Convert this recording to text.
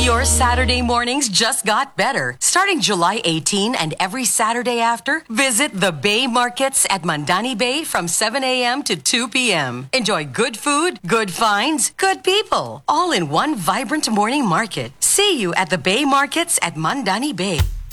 Your Saturday mornings just got better. Starting July 18 and every Saturday after, visit the Bay Markets at Mandani Bay from 7 a.m. to 2 p.m. Enjoy good food, good finds, good people, all in one vibrant morning market. See you at the Bay Markets at Mandani Bay.